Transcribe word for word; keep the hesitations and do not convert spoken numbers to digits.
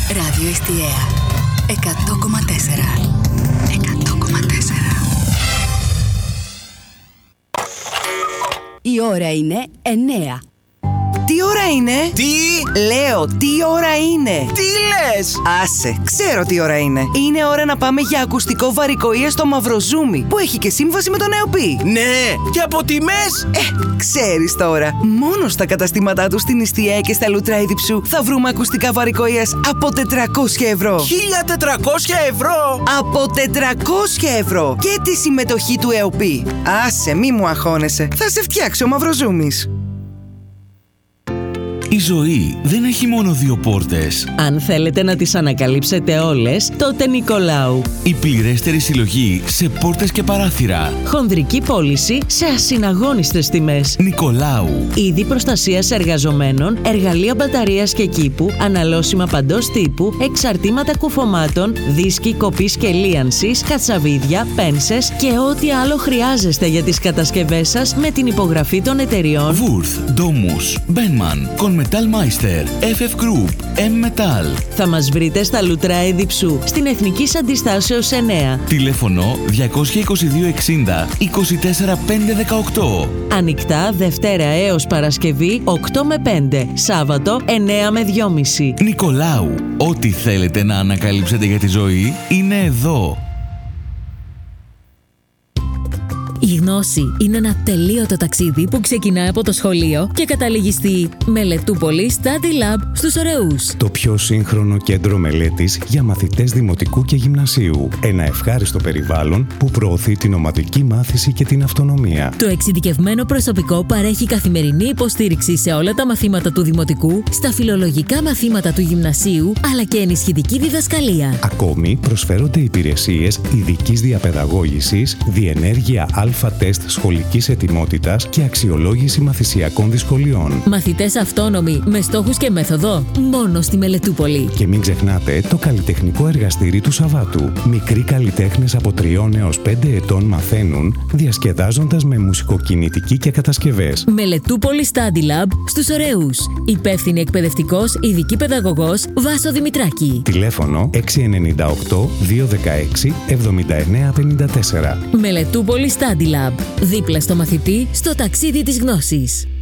Ράδιο Εστιαία εκατό κόμμα τέσσερα. εκατό κόμμα τέσσερα. Η ώρα είναι εννέα. Τι ώρα είναι? Τι? Λέω, τι ώρα είναι? Τι λες? Άσε, ξέρω τι ώρα είναι. Είναι ώρα να πάμε για ακουστικό βαρικοΐα στο Μαυροζούμι, που έχει και σύμβαση με τον ΕΟΠΗ. Ναι, και από τιμές? Ε, ξέρεις τώρα. Μόνο στα καταστήματά του στην Ιστιαία και στα Λουτρά Ιδιψού θα βρούμε ακουστικά βαρικοΐας από τετρακόσια ευρώ. χίλια τετρακόσια ευρώ! Από τετρακόσια ευρώ! Και τη συμμετοχή του ΕΟΠΗ. Άσε, μη μου αγχώνεσαι. Θα σε φτιάξει ο Μαυροζούμις. Η ζωή δεν έχει μόνο δύο πόρτες. Αν θέλετε να τις ανακαλύψετε όλες, τότε Νικολάου. Η πληρέστερη συλλογή σε πόρτες και παράθυρα. Χονδρική πώληση σε ασυναγώνιστες τιμές. Νικολάου. Είδη προστασίας εργαζομένων, εργαλεία μπαταρίας και κήπου, αναλώσιμα παντός τύπου, εξαρτήματα κουφωμάτων, δίσκοι κοπής και λίανσης, κατσαβίδια, πένσες και ό,τι άλλο χρειάζεστε για τις κατασκευές σας με την υπογραφή των εταιριών Wurth, Domus, Benman, Metal Meister, εφ εφ Group, M-Metal. Θα μας βρείτε στα Λουτρά Ιδιψού, στην Εθνικής Αντιστάσεως εννέα. Τηλέφωνο διακόσια είκοσι δύο εξήντα είκοσι τέσσερα πεντακόσια δεκαοκτώ. Ανοιχτά Δευτέρα έως Παρασκευή οκτώ με πέντε, Σάββατο εννέα με δυόμιση. Νικολάου, ό,τι θέλετε να ανακαλύψετε για τη ζωή είναι εδώ. Η γνώση είναι ένα τελείωτο ταξίδι που ξεκινάει από το σχολείο και καταλήγει στη Μελετούπολη Study Lab στους Ωρεούς. Το πιο σύγχρονο κέντρο μελέτης για μαθητές δημοτικού και γυμνασίου. Ένα ευχάριστο περιβάλλον που προωθεί την ομαδική μάθηση και την αυτονομία. Το εξειδικευμένο προσωπικό παρέχει καθημερινή υποστήριξη σε όλα τα μαθήματα του δημοτικού, στα φιλολογικά μαθήματα του γυμνασίου, αλλά και ενισχυτική διδασκαλία. Ακόμη προσφέρονται υπηρεσίες ειδικής διαπαιδαγώγησης, διενέργεια αλφα-τεστ σχολικής ετοιμότητας και αξιολόγηση μαθησιακών δυσκολιών. Μαθητές αυτόνομοι με στόχους και μέθοδο μόνο στη Μελετούπολη. Και μην ξεχνάτε το καλλιτεχνικό εργαστήρι του Σαββάτου. Μικροί καλλιτέχνες από τριών έως πέντε ετών μαθαίνουν, διασκεδάζοντας με μουσικοκινητική και κατασκευές. Μελετούπολη Study Lab στους Ωρεούς. Υπεύθυνη εκπαιδευτικός, ειδική παιδαγωγός Βάσο Δημητράκη. Τηλέφωνο έξι εννιά οκτώ δύο ένα έξι εβδομήντα εννέα πενήντα τέσσερα. Μελετούπολη Study Lab. Δίπλα στο μαθητή, στο ταξίδι της γνώσης.